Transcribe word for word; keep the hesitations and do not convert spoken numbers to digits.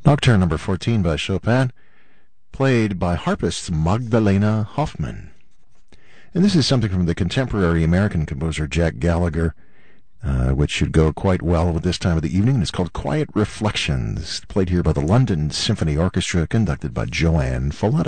Nocturne number fourteen by Chopin, played by harpist Magdalena Hoffman. And this is something from the contemporary American composer Jack Gallagher, uh, which should go quite well with this time of the evening. It's called Quiet Reflections, played here by the London Symphony Orchestra, conducted by Joanne Folletta.